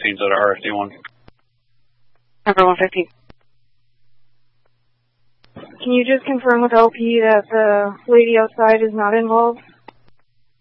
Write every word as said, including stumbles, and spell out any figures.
fifteen to the R F D one. Number one fifteen. Can you just confirm with L P that the lady outside is not involved?